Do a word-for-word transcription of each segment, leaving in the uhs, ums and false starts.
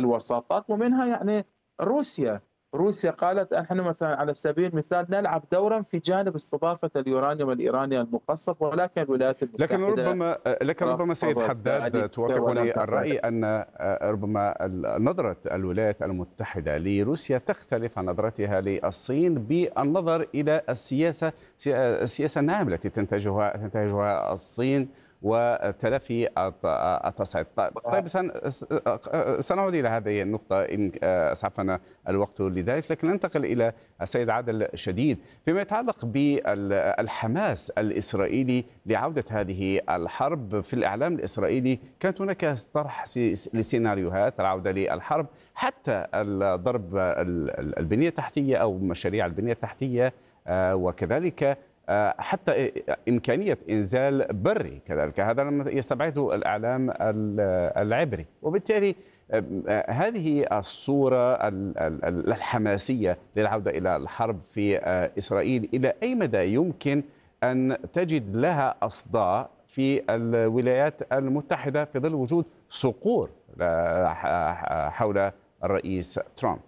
الوساطات، ومنها يعني روسيا. روسيا قالت نحن مثلًا على سبيل المثال نلعب دورًا في جانب استضافة اليورانيوم الإيراني المقصّف، ولكن الولايات لكن المتحدة ربما لكن ربما سيد رفضت حداد ذلك ولم توافقني تقبل. الرأي أن ربما نظرة الولايات المتحدة لروسيا تختلف عن نظرتها للصين بالنظر إلى السياسة السياسة الناعمة التي تنتجها تنتهجها الصين وتلافي التصعيد. طيب سنعود إلى هذه النقطة إن أسعفنا الوقت لذلك، لكن ننتقل إلى السيد عادل شديد فيما يتعلق بالحماس الإسرائيلي لعودة هذه الحرب. في الإعلام الإسرائيلي كانت هناك طرح لسيناريوهات العودة للحرب، حتى ضرب البنية التحتية أو مشاريع البنية التحتية، وكذلك حتى إمكانية إنزال بري كذلك. هذا لم يستبعده الإعلام العبري، وبالتالي هذه الصورة الحماسية للعودة إلى الحرب في إسرائيل إلى أي مدى يمكن أن تجد لها أصداء في الولايات المتحدة في ظل وجود صقور حول الرئيس ترامب؟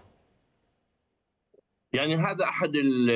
يعني هذا أحد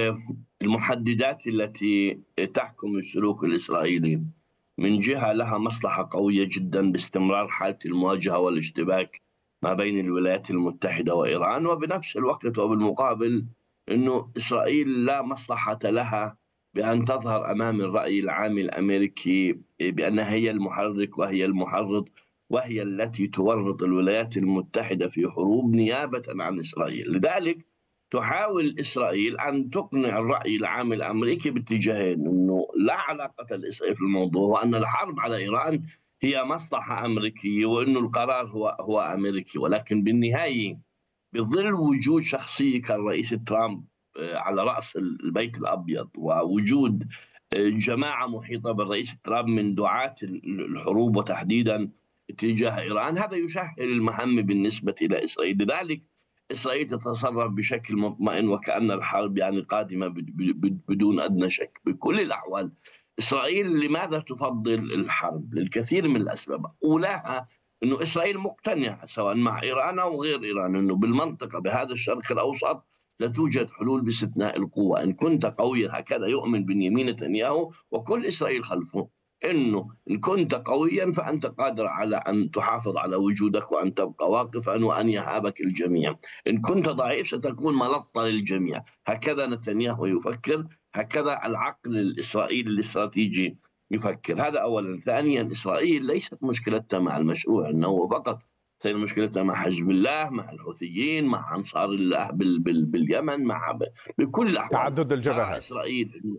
المحددات التي تحكم السلوك الإسرائيلي. من جهة لها مصلحة قوية جدا باستمرار حالة المواجهة والاشتباك ما بين الولايات المتحدة وإيران، وبنفس الوقت وبالمقابل أنه إسرائيل لا مصلحة لها بأن تظهر أمام الرأي العام الأمريكي بأنها هي المحرك وهي المحرض وهي التي تورط الولايات المتحدة في حروب نيابة عن إسرائيل. لذلك تحاول إسرائيل أن تقنع الرأي العام الأمريكي باتجاهين، أنه لا علاقة لإسرائيل في الموضوع، وأن الحرب على إيران هي مصلحة أمريكية، وأنه القرار هو هو أمريكي. ولكن بالنهاية بظل وجود شخصية كالرئيس ترامب على رأس البيت الأبيض، ووجود جماعة محيطة بالرئيس ترامب من دعاة الحروب وتحديدا تجاه إيران، هذا يسهل المهمة بالنسبة إلى إسرائيل. لذلك إسرائيل تتصرف بشكل مطمئن وكأن الحرب يعني قادمة بدون أدنى شك. بكل الأحوال إسرائيل لماذا تفضل الحرب؟ للكثير من الأسباب. أولاها أنه إسرائيل مقتنعة سواء مع إيران أو غير إيران أنه بالمنطقة بهذا الشرق الأوسط لا توجد حلول باستثناء القوة. إن كنت قويا، هكذا يؤمن بنيامين نتنياهو وكل إسرائيل خلفه، إنه إن كنت قويا فأنت قادر على أن تحافظ على وجودك وأن تبقى واقفا وأن يهابك الجميع. إن كنت ضعيف ستكون ملطة للجميع. هكذا نتنياهو يفكر، هكذا العقل الإسرائيلي الاستراتيجي يفكر. هذا أولا. ثانيا، إسرائيل ليست مشكلتها مع المشروع أنه فقط، هي مشكلتها مع حزب الله، مع الحوثيين، مع أنصار الله بال بال باليمن، مع بكل الأحوال تعدد الجبهات. إسرائيل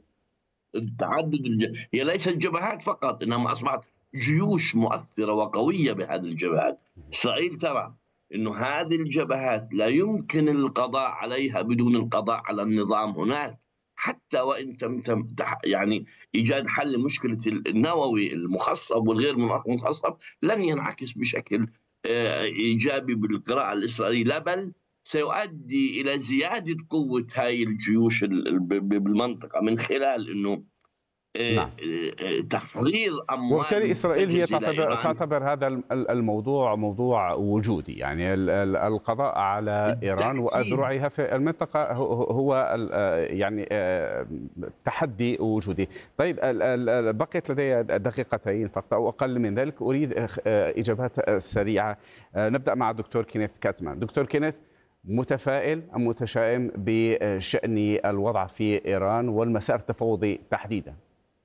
تعدد الج... هي ليست جبهات فقط، إنما أصبحت جيوش مؤثرة وقوية بهذه الجبهات. إسرائيل ترى إنه هذه الجبهات لا يمكن القضاء عليها بدون القضاء على النظام هناك، حتى وإن تم تم يعني إيجاد حل لمشكلة النووي المخصب والغير مخصب لن ينعكس بشكل إيجابي بالقراءة الإسرائيلية، لا بل سيؤدي إلى زيادة قوة هاي الجيوش بالمنطقة من خلال أنه نعم. تفريغ أموال. وبالتالي إسرائيل هي تعتبر, تعتبر هذا الموضوع موضوع وجودي، يعني القضاء على إيران وأذرعها في المنطقة هو يعني تحدي وجودي. طيب بقيت لدي دقيقتين فقط أو أقل من ذلك، أريد إجابات سريعة. نبدأ مع الدكتور كينيث كاتزمان. دكتور كينيث، متفائل أم متشائم بشأن الوضع في إيران والمسار التفاوضي تحديدا؟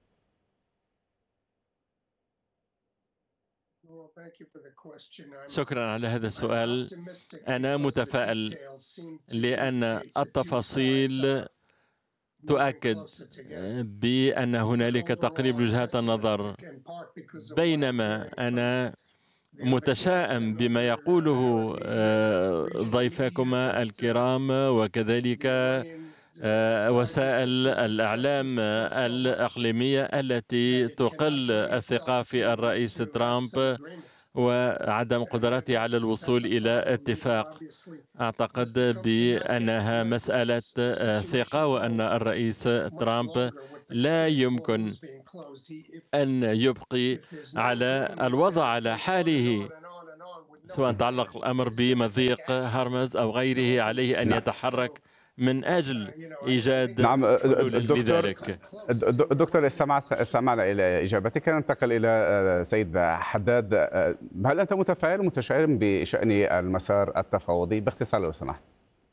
شكرا على هذا السؤال. أنا متفائل لأن التفاصيل تؤكد بأن هنالك تقريب لوجهات النظر، بينما أنا متشائم بما يقوله ضيفكما الكرام وكذلك وسائل الإعلام الإقليمية التي تقل الثقة في الرئيس ترامب وعدم قدرته على الوصول إلى اتفاق. أعتقد بأنها مسألة ثقة، وأن الرئيس ترامب لا يمكن أن يبقي على الوضع على حاله سواء تعلق الأمر بمضيق هرمز أو غيره، عليه أن نعم. يتحرك من أجل إيجاد نعم حلول الدكتور لذلك. الدكتور استمعت استمعنا إلى إجابتك. ننتقل إلى سيد حداد. هل أنت متفائل ومتشائم بشأن المسار التفاوضي؟ باختصار لو سمحت.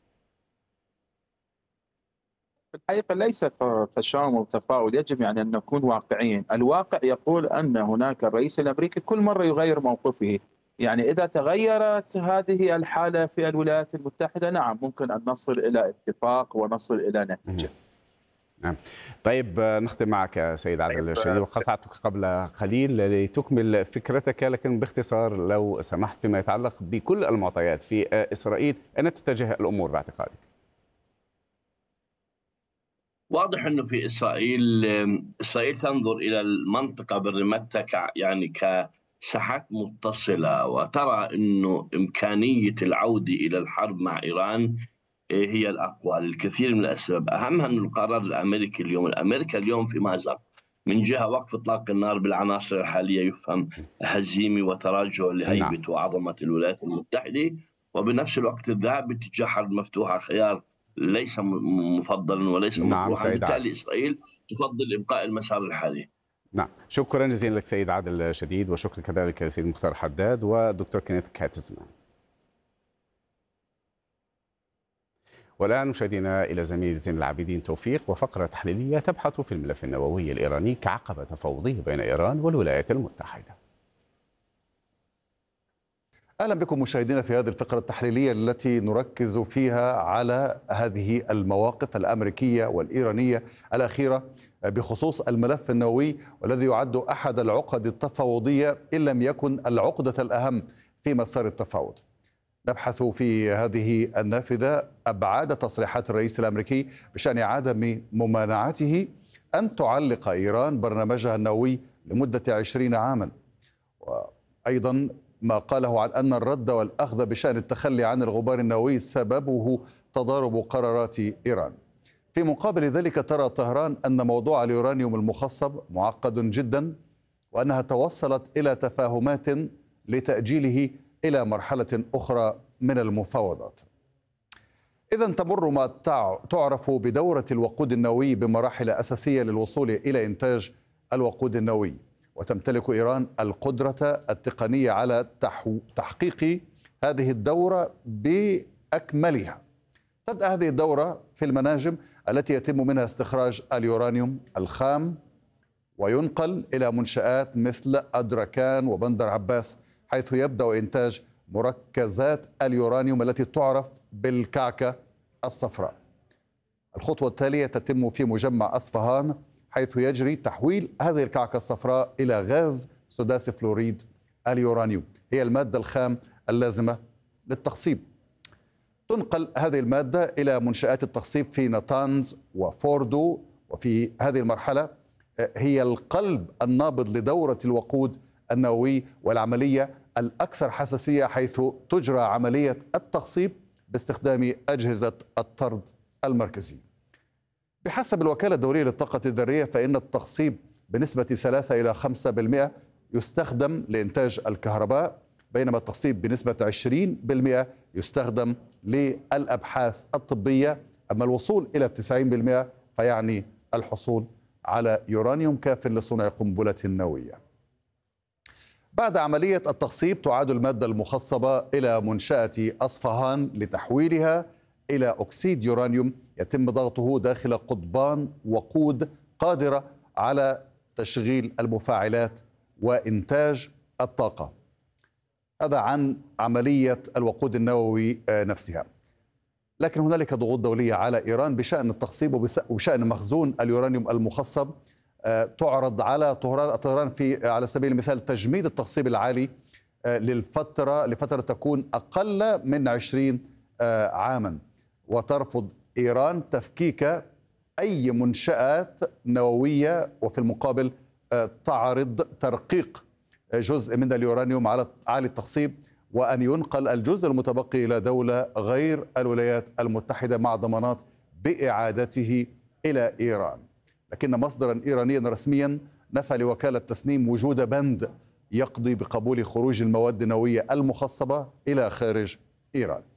في الحقيقة ليس تشاؤم وتفاؤل، يجب يعني أن نكون واقعيين. الواقع يقول أن هناك الرئيس الأمريكي كل مرة يغير موقفه، يعني إذا تغيرت هذه الحالة في الولايات المتحدة نعم ممكن أن نصل إلى اتفاق ونصل إلى نتيجة. نعم. طيب نختم معك سيد عادل الشديد، وقطعتك قبل قليل لتكمل فكرتك، لكن باختصار لو سمحت فيما يتعلق بكل المعطيات في إسرائيل، أين تتجه الأمور باعتقادك؟ واضح أنه في إسرائيل إسرائيل تنظر إلى المنطقة بالرمتة يعني كساحات متصلة، وترى أنه إمكانية العودة إلى الحرب مع إيران هي الأقوى للكثير من الأسباب. أهمها أن القرار الأمريكي اليوم الأمريكا اليوم في مأزق، من جهة وقف إطلاق النار بالعناصر الحالية يفهم هزيمة وتراجع لهيبة وعظمة الولايات المتحدة، وبنفس الوقت الذهاب باتجاه حرب مفتوحة خيار ليس مفضلا وليس مطروحا. نعم بالتالي إسرائيل تفضل إبقاء المسار الحالي. نعم، شكرا جزيلا لك سيد عادل شديد، وشكرا كذلك لسيد مختار حداد ودكتور كينيث كاتزمان. والآن مشاهدينا إلى زميل زين العابدين توفيق وفقرة تحليلية تبحث في الملف النووي الإيراني كعقبة تفاوضية بين إيران والولايات المتحدة. أهلا بكم مشاهدينا في هذه الفقرة التحليلية التي نركز فيها على هذه المواقف الأمريكية والإيرانية الأخيرة بخصوص الملف النووي، والذي يعد أحد العقد التفاوضية إن لم يكن العقدة الأهم في مسار التفاوض. نبحث في هذه النافذة أبعاد تصريحات الرئيس الأمريكي بشأن عدم ممانعته أن تعلق إيران برنامجها النووي لمدة عشرين عاما، وأيضا ما قاله عن أن الرد والأخذ بشأن التخلي عن الغبار النووي سببه تضارب قرارات إيران. في مقابل ذلك ترى طهران أن موضوع اليورانيوم المخصب معقد جدا، وأنها توصلت إلى تفاهمات لتأجيله إلى مرحلة أخرى من المفاوضات. إذن تمر ما تعرف بدورة الوقود النووي بمراحل أساسية للوصول إلى إنتاج الوقود النووي، وتمتلك إيران القدرة التقنية على تحقيق هذه الدورة بأكملها. تبدأ هذه الدورة في المناجم التي يتم منها استخراج اليورانيوم الخام وينقل إلى منشآت مثل أدركان وبندر عباس، حيث يبدأ إنتاج مركزات اليورانيوم التي تعرف بالكعكة الصفراء. الخطوة التالية تتم في مجمع أصفهان، حيث يجري تحويل هذه الكعكة الصفراء إلى غاز سداسي فلوريد اليورانيوم، هي المادة الخام اللازمة للتخصيب. تنقل هذه المادة إلى منشآت التخصيب في ناتانز وفوردو، وفي هذه المرحلة هي القلب النابض لدورة الوقود النووي والعملية الأكثر حساسية، حيث تجرى عملية التخصيب باستخدام أجهزة الطرد المركزي. بحسب الوكالة الدولية للطاقة الذرية فإن التخصيب بنسبة ثلاثة إلى خمسة بالمئة يستخدم لإنتاج الكهرباء، بينما التخصيب بنسبة عشرين بالمئة يستخدم للأبحاث الطبية. أما الوصول إلى تسعين بالمئة فيعني الحصول على يورانيوم كاف لصنع قنبلة نووية. بعد عملية التخصيب تعاد المادة المخصبة إلى منشأة أصفهان لتحويلها إلى أكسيد يورانيوم يتم ضغطه داخل قضبان وقود قادرة على تشغيل المفاعلات وإنتاج الطاقة. هذا عن عملية الوقود النووي نفسها. لكن هنالك ضغوط دولية على إيران بشأن التخصيب وبشأن مخزون اليورانيوم المخصب. تعرض على طهران في على سبيل المثال تجميد التخصيب العالي للفترة لفترة تكون أقل من عشرين عاما، وترفض إيران تفكيك أي منشآت نووية، وفي المقابل تعرض ترقيق جزء من اليورانيوم على عالي التخصيب، وأن ينقل الجزء المتبقي إلى دولة غير الولايات المتحدة مع ضمانات بإعادته إلى إيران. لكن مصدرا إيرانيا رسميا نفى لوكالة تسنيم وجود بند يقضي بقبول خروج المواد النووية المخصبة إلى خارج إيران.